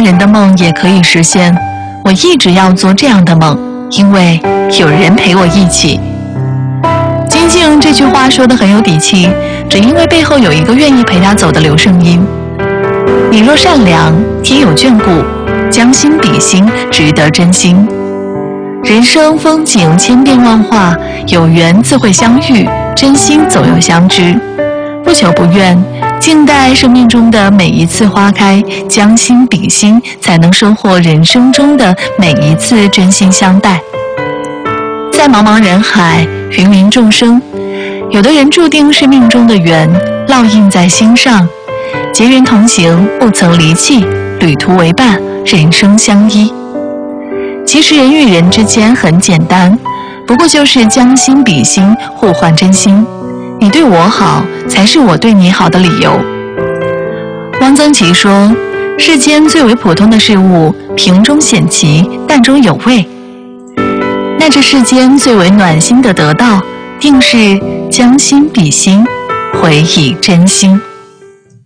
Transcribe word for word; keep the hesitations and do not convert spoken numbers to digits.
人的梦也可以实现。我一直要做这样的梦，因为有人陪我一起。金靖这句话说得很有底气，只因为背后有一个愿意陪他走的刘圣英。你若善良，天有眷顾，将心比心，值得真心。人生风景千变万化，有缘自会相遇，真心走又相知。不求不怨，静待生命中的每一次花开，将心比心，才能收获人生中的每一次真心相待。在茫茫人海，芸芸众生，有的人注定是命中的缘，烙印在心上。结缘同行，不曾离弃，旅途为伴，人生相依。其实人与人之间很简单，不过就是将心比心，互换真心。你对我好，才是我对你好的理由。汪曾祺说，世间最为普通的事物，平中显奇，淡中有味。那这世间最为暖心的得到，定是将心比心，回以真心。